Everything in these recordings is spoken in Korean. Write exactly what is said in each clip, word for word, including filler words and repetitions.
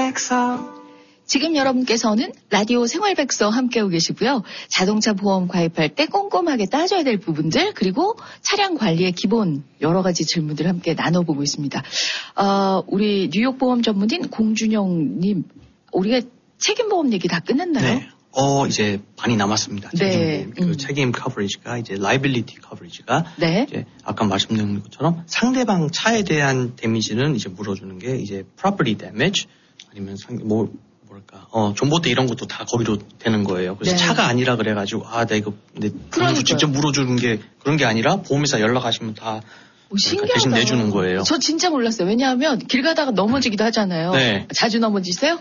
생활백서. 지금 여러분께서는 라디오 생활백서 함께하고 계시고요. 자동차 보험 가입할 때 꼼꼼하게 따져야 될 부분들 그리고 차량 관리의 기본 여러 가지 질문들 함께 나눠보고 있습니다. 어, 우리 뉴욕 보험 전문인 공준영님, 우리가 책임보험 얘기 다 끝냈나요? 네. 어, 이제 많이 남았습니다. 네. 책임, 그 음. 책임 커버리지가 이제 라이빌리티 커버리지가 네. 이제 아까 말씀드린 것처럼 상대방 차에 대한 데미지는 이제 물어주는 게 이제 property damage 아니면 상, 뭐 뭐랄까 어 존버대 이런 것도 다 거기로 되는 거예요. 그래서 네. 차가 아니라 그래가지고 아, 내가 이거 내 돈으로 직접 물어주는 게 그런 게 아니라 보험회사 연락하시면 다 오, 신기하다. 대신 내주는 거예요. 저 진짜 몰랐어요. 왜냐하면 길 가다가 넘어지기도 하잖아요. 네. 자주 넘어지세요?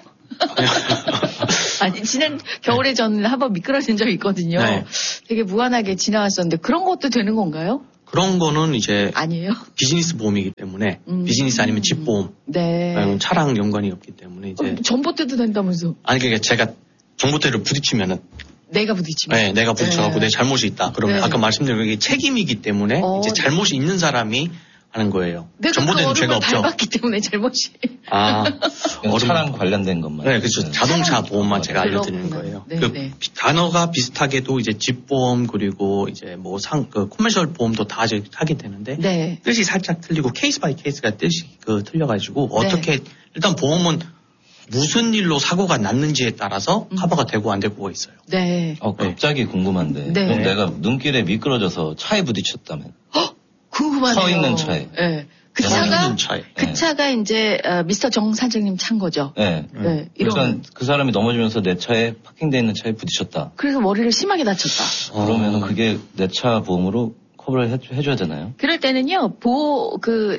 아니, 지난 겨울에 저는 한번 미끄러진 적이 있거든요. 네. 되게 무한하게 지나갔었는데 그런 것도 되는 건가요? 그런 거는 이제 아니에요. 비즈니스 보험이기 때문에 음. 비즈니스 아니면 집 보험, 네. 아니면 차랑 연관이 없기 때문에 이제 어, 전봇대도 된다면서? 아니 그러니까 제가 전봇대를 부딪히면은 내가 부딪히면? 네, 내가 부딪혀갖고 네. 내 잘못이 있다. 그러면 네. 아까 말씀드린 게 책임이기 때문에 어, 이제 잘못이 있는 사람이 하는 거예요. 내가 전봇대는 그 죄가 얼음을 없죠. 밟았기 때문에 잘못이. 아, 차랑 관련된 것만. 네, 그렇죠. 자동차 차량 보험만 제가 그렇구나. 알려드리는 거예요. 네, 그 네. 단어가 비슷하게도 이제 집보험 그리고 이제 뭐 상, 그 코머셜 보험도 다 아직 하게 되는데 네. 뜻이 살짝 틀리고 케이스 바이 케이스가 뜻이 그 틀려가지고 네. 어떻게 일단 보험은 무슨 일로 사고가 났는지에 따라서 음. 커버가 되고 안 되고가 있어요. 네. 어, 갑자기 궁금한데. 네. 그럼 내가 눈길에 미끄러져서 차에 부딪혔다면. 헉! 궁금하네요. 서 있는 차에. 네. 그 서 차가, 있는 차에. 그 네. 차가 이제, 어, 미스터 정 사장님 차인 거죠. 네. 네. 일단 이런. 그 사람이 넘어지면서 내 차에 파킹되어 있는 차에 부딪혔다. 그래서 머리를 심하게 다쳤다. 그러면 어. 그게 내 차 보험으로 커버를 해, 해줘야 되나요? 그럴 때는요, 보, 그,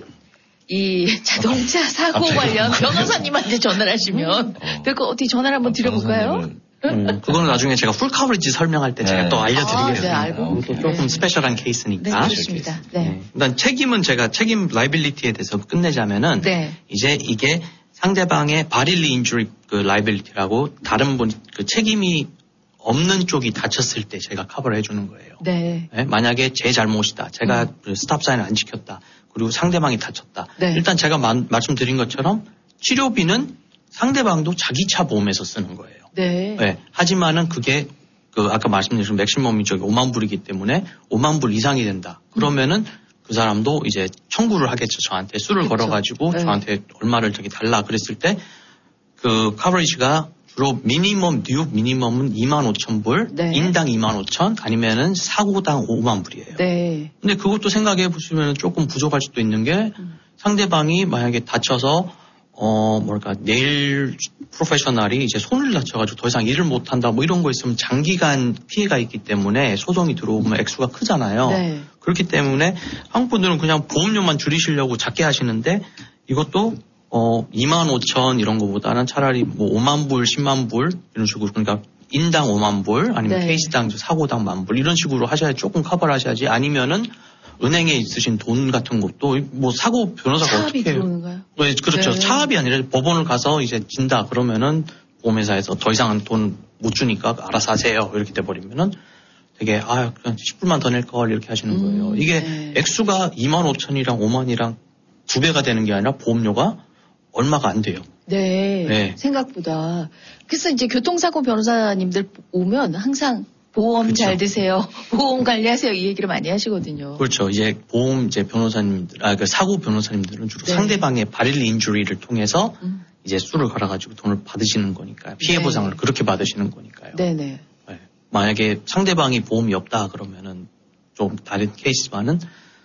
이 자동차 사고 갑자기. 관련 변호사님한테 전화를 하시면, 어. 될 거 어떻게 전화를 한번 드려볼까요? 변호사님을- 음, 그거는 나중에 제가 풀 커버리지 설명할 때 제가 네. 또 아, 네, 알려드리겠습니다. 알고. 또 조금 네. 스페셜한 네, 케이스니까. 좋습니다. 네. 네. 일단 책임은 제가 책임 라이빌리티에 대해서 끝내자면은 네. 이제 이게 상대방의 바릴리 인주리 그 라이빌리티라고 다른 분 그 책임이 없는 쪽이 다쳤을 때 제가 커버를 해주는 거예요. 네. 네, 만약에 제 잘못이다. 제가 음. 그 스탑 사인을 안 지켰다. 그리고 상대방이 다쳤다. 네. 일단 제가 마, 말씀드린 것처럼 치료비는 상대방도 자기 차 보험에서 쓰는 거예요. 네. 네, 하지만은 그게 그 아까 말씀드린 맥시멈이 저기 오만 불이기 때문에 오만 불 이상이 된다. 그러면은 그 사람도 이제 청구를 하겠죠. 저한테 수를 그쵸. 걸어가지고 네. 저한테 얼마를 저기 달라 그랬을 때 그 커버리지가 주로 미니멈 뉴욕 미니멈은 이만 오천 불, 네. 인당 이만 오천 아니면은 사고당 오만 불이에요. 네. 근데 그것도 생각해 보시면 조금 부족할 수도 있는 게 음. 상대방이 만약에 다쳐서 어 뭐랄까 내일 프로페셔널이 이제 손을 다쳐가지고 더 이상 일을 못한다 뭐 이런 거 있으면 장기간 피해가 있기 때문에 소송이 들어오면 액수가 크잖아요. 네. 그렇기 때문에 한국 분들은 그냥 보험료만 줄이시려고 작게 하시는데 이것도 어 이만 오천 이런 거보다는 차라리 뭐 오만 불, 십만 불 이런 식으로 그러니까 인당 오만 불 아니면 네. 케이스당 사고당 만 불 이런 식으로 하셔야 조금 커버를 하셔야지 아니면은 은행에 있으신 돈 같은 것도 뭐 사고 변호사가 차압이 어떻게 들어오는가요? 네, 그렇죠. 네. 차압이 아니라 법원을 가서 이제 진다 그러면은 보험회사에서 더 이상 돈 못 주니까 알아서 하세요 이렇게 돼버리면은 되게 아 그냥 십 불만 더 낼 걸 이렇게 하시는 거예요. 음, 이게 네. 액수가 이만 오천이랑 오만이랑 두 배가 되는 게 아니라 보험료가 얼마가 안 돼요. 네. 네. 생각보다. 그래서 이제 교통사고 변호사님들 오면 항상 보험 그쵸. 잘 드세요. 보험 관리하세요. 이 얘기를 많이 하시거든요. 그렇죠. 이제 보험 이제 변호사님들, 아, 그 사고 변호사님들은 주로 네. 상대방의 바릴리 인주리를 통해서 음. 이제 수를 걸어가지고 돈을 받으시는 거니까요. 피해 네. 보상을 그렇게 받으시는 거니까요. 네네. 네. 만약에 상대방이 보험이 없다 그러면은 좀 다른 케이스만은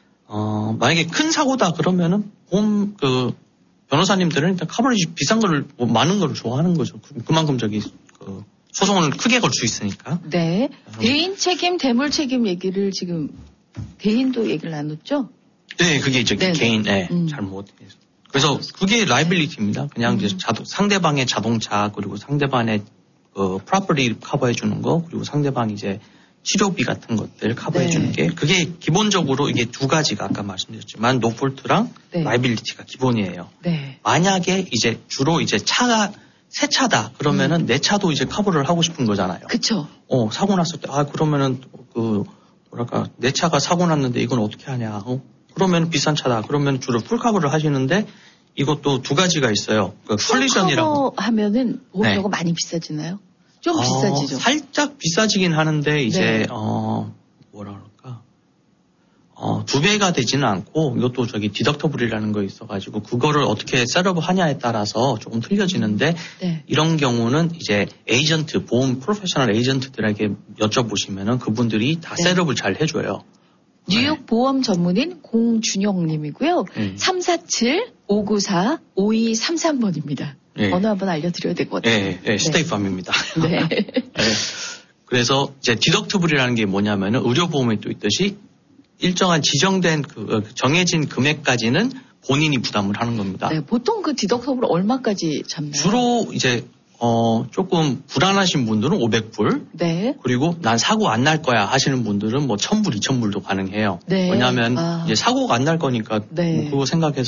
어, 만약에 큰 사고다 그러면은 보험 그 변호사님들은 일단 커버리지 비싼 거를 뭐 많은 거를 좋아하는 거죠. 그- 그만큼 저기 그 소송을 크게 걸 수 있으니까. 네. 대인 책임, 대물 책임 얘기를 지금 대인도 얘기를 나눴죠? 네, 그게 저기 네네. 개인, 네, 음. 잘못. 그래서 그게 라이빌리티입니다. 그냥 음. 이제 자동, 상대방의 자동차 그리고 상대방의 그 프로퍼티 커버해 주는 거 그리고 상대방 이제 치료비 같은 것들 커버해 네. 주는 게 그게 기본적으로 이게 두 가지가 아까 말씀드렸지만 노폴트랑 네. 라이빌리티가 기본이에요. 네. 만약에 이제 주로 이제 차가 새 차다 그러면은 내 차도 이제 커버를 하고 싶은 거잖아요. 그쵸. 어, 사고 났을 때, 아, 그러면은, 그, 뭐랄까, 내 차가 사고 났는데 이건 어떻게 하냐, 어? 그러면 비싼 차다. 그러면 주로 풀카버를 하시는데, 이것도 두 가지가 있어요. 그 컬리전이라고 하면은 보험료가 네. 많이 비싸지나요? 좀 어, 비싸지죠. 살짝 비싸지긴 하는데 이제 네. 어 뭐라 그럴까? 어, 두 배가 되지는 않고 이것도 저기 디덕터블이라는 거 있어가지고 그거를 어떻게 셋업을 하냐에 따라서 조금 틀려지는데 네. 이런 경우는 이제 에이전트 보험 프로페셔널 에이전트들에게 여쭤보시면은 그분들이 다 네. 셋업을 잘 해줘요. 뉴욕 네. 보험 전문인 공준영님이고요. 음. 삼사칠 오구사 오이삼삼 번입니다. 네. 번호 한번 알려드려야 될 것 같아요. 네, 네, 스테이팜입니다. 네. 네. 그래서 이제 디덕터블이라는 게 뭐냐면은 의료보험에 또 있듯이 일정한 지정된 그 정해진 금액까지는 본인이 부담을 하는 겁니다. 네, 보통 그 디덕터블 얼마까지 잡나요? 주로 이제 어 조금 불안하신 분들은 오백 불, 네. 그리고 난 사고 안 날 거야 하시는 분들은 뭐 천 불, 이천 불도 가능해요. 네. 왜냐하면 아. 이제 사고가 안 날 거니까 네. 뭐 그거 생각해서